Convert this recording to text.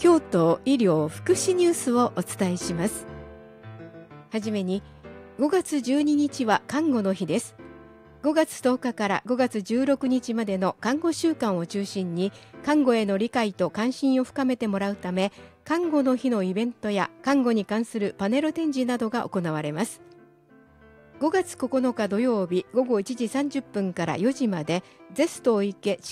京都医療福祉ニュースをお伝えします。はじめに、5月12日は看護の日です。5月10日から5月16日までの看護週間を中心に、看護への理解と関心を深めてもらうため、看護の日のイベントや看護に関するパネル展示などが行われます。5月9日土曜日午後1時30分から4時まで、ゼスト池